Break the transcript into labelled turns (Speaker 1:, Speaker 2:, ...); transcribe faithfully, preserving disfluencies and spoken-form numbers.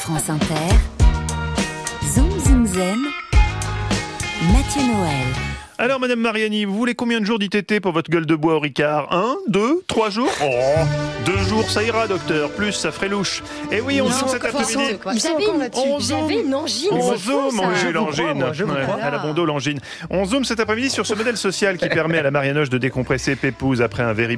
Speaker 1: France Inter, Zoom Zoom Zen, Mathieu Noël.
Speaker 2: Alors, Madame Mariani, vous voulez combien de jours d'I T T pour votre gueule de bois au Ricard? Un, deux, trois jours? Oh, deux jours, ça ira, docteur. Plus, ça ferait louche. Et oui, on zoome cet après-midi.
Speaker 3: J'avais une angine.
Speaker 2: On zoome, j'ai l'angine.
Speaker 3: Moi, je vous
Speaker 2: Ouais,
Speaker 3: crois.
Speaker 2: à la bondo, l'angine. On zoome cet après-midi sur ce modèle social qui permet à la Marianoche de décompresser pépouze après un véritable